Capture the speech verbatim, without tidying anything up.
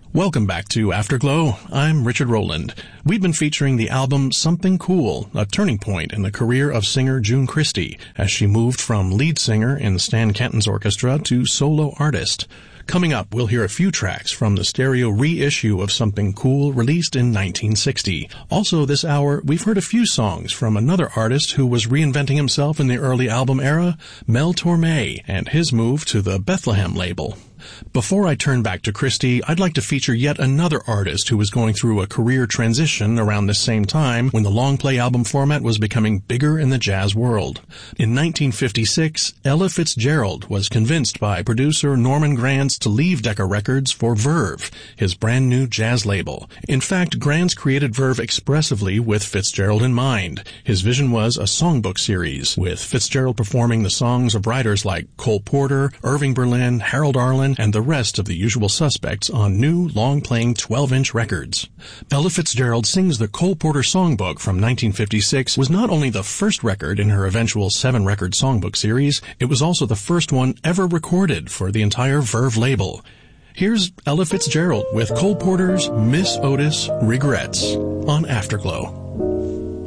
Welcome back to Afterglow. I'm Richard Rowland. We've been featuring the album Something Cool, a turning point in the career of singer June Christy, as she moved from lead singer in Stan Kenton's orchestra to solo artist. Coming up, we'll hear a few tracks from the stereo reissue of Something Cool released in nineteen sixty. Also this hour, we've heard a few songs from another artist who was reinventing himself in the early album era, Mel Torme, and his move to the Bethlehem label. Before I turn back to Christy, I'd like to feature yet another artist who was going through a career transition around the same time when the long-play album format was becoming bigger in the jazz world. In nineteen fifty-six, Ella Fitzgerald was convinced by producer Norman Granz to leave Decca Records for Verve, his brand new jazz label. In fact, Granz created Verve expressively with Fitzgerald in mind. His vision was a songbook series, with Fitzgerald performing the songs of writers like Cole Porter, Irving Berlin, Harold Arlen, and the rest of the usual suspects on new, long-playing twelve-inch records. Ella Fitzgerald Sings the Cole Porter Songbook from nineteen fifty-six was not only the first record in her eventual seven-record songbook series, it was also the first one ever recorded for the entire Verve label. Here's Ella Fitzgerald with Cole Porter's Miss Otis Regrets on Afterglow.